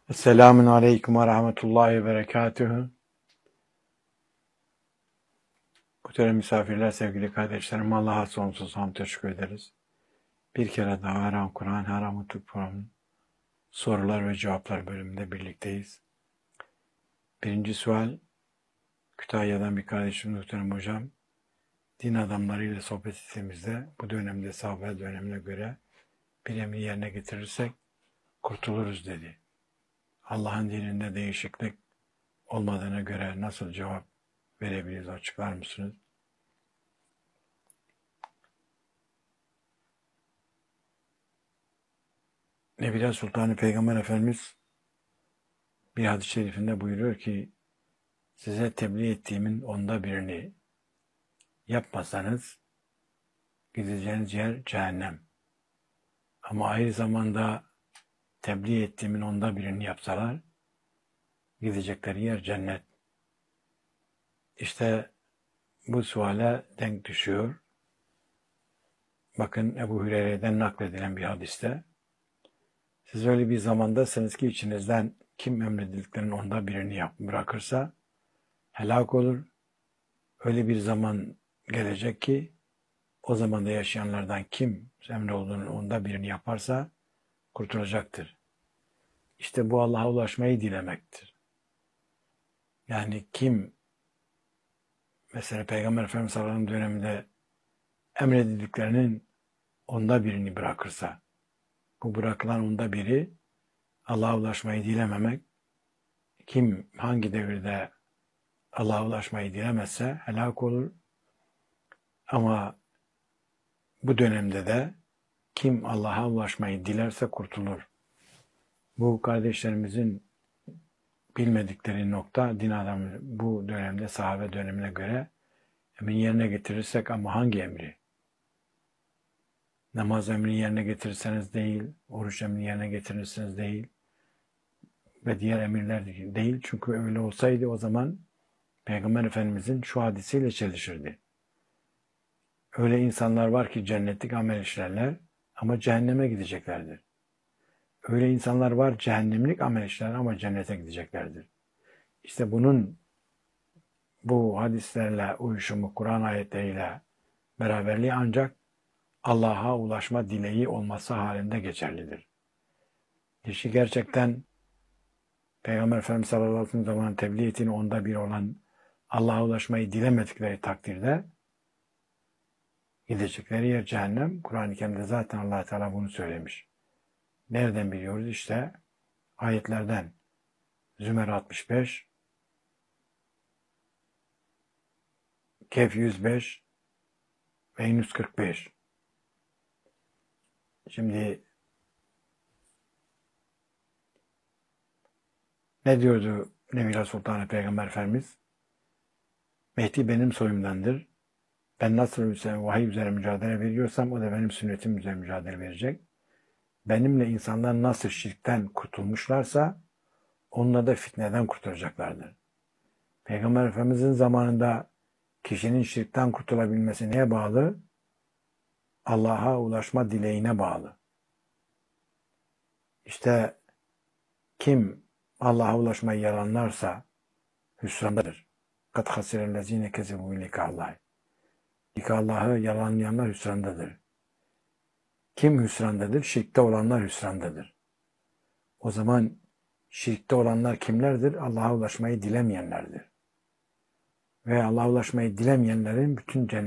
Selamun aleyküm ve rahmetullahi ve berekatühü. Muhterem misafirler, sevgili kardeşlerim, Allah'a sonsuz hamd teşekkür ederiz. Bir kere daha Haram Kur'an, Haram Türk programının sorular ve cevaplar bölümünde birlikteyiz. Birinci sual, Kütahya'dan bir kardeşim muhterem hocam, din adamlarıyla sohbet ettiğimizde bu dönemde sahabe dönemine göre bir emri yerine getirirsek kurtuluruz dedi. Allah'ın dininde değişiklik olmadığına göre nasıl cevap verebiliriz, açıklar mısınız? Nebiler Sultanı Peygamber Efendimiz bir hadis-i şerifinde buyuruyor ki size tebliğ ettiğimin 1/10'ını yapmasanız gideceğiniz yer cehennem. Ama aynı zamanda tebliğ ettiğimin 1/10'ını yapsalar gidecekleri yer cennet. İşte bu suale denk düşüyor. Bakın Ebu Hüreyre'den nakledilen bir hadiste siz öyle bir zamandasınız ki içinizden kim emredildiklerinin 1/10'ını bırakırsa helak olur. Öyle bir zaman gelecek ki o zamanda yaşayanlardan kim emrolunduğunun 1/10'ını yaparsa kurtulacaktır. İşte bu Allah'a ulaşmayı dilemektir. Yani kim mesela Peygamber Efendimiz sallallahu aleyhi ve sellem döneminde emredildiklerinin 1/10'ini bırakırsa bu bırakılan 1/10'i Allah'a ulaşmayı dilememek, kim hangi devirde Allah'a ulaşmayı dilemezse helak olur. Ama bu dönemde de kim Allah'a ulaşmayı dilerse kurtulur. Bu kardeşlerimizin bilmedikleri nokta din adamı bu dönemde sahabe dönemine göre emri yerine getirirsek ama hangi emri? Namaz emrini yerine getirirseniz değil, oruç emrini yerine getirirseniz değil ve diğer emirler değil. Çünkü öyle olsaydı o zaman Peygamber Efendimizin şu hadisiyle çelişirdi. Öyle insanlar var ki cennetlik amel işlerler ama cehenneme gideceklerdir. Öyle insanlar var cehennemlik amel işlerler ama cennete gideceklerdir. İşte bu hadislerle uyuşumu, Kur'an ayetleriyle beraberliği ancak Allah'a ulaşma dileği olması halinde geçerlidir. Kişi gerçekten Peygamber Efendimiz sallallahu aleyhi ve sellem zaman tebliğ ettiğini 1/10 olan Allah'a ulaşmayı dilemedikleri takdirde gidecekleri yer cehennem. Kur'an-ı Kerim'de zaten Allah Teala bunu söylemiş. Nereden biliyoruz? İşte ayetlerden. Zümer 65, Kehf 105 ve 145. Şimdi ne diyordu Nebiler Sultanı Peygamber Efendimiz? Mehdi benim soyumdandır. Ben nasıl vahiy üzere mücadele veriyorsam o da benim sünnetim üzere mücadele verecek. Benimle insanlar nasıl şirkten kurtulmuşlarsa onunla da fitneden kurtulacaklardır. Peygamber Efendimizin zamanında kişinin şirkten kurtulabilmesi neye bağlı? Allah'a ulaşma dileğine bağlı. İşte kim Allah'a ulaşmayı yalanlarsa hüsrandadır. Kat hasirellezine kezebu likallahi. Allah'ı yalanlayanlar hüsrandadır. Kim hüsrandadır? Şirkte olanlar hüsrandadır. O zaman şirkte olanlar kimlerdir? Allah'a ulaşmayı dilemeyenlerdir. Ve Allah'a ulaşmayı dilemeyenlerin bütün cennet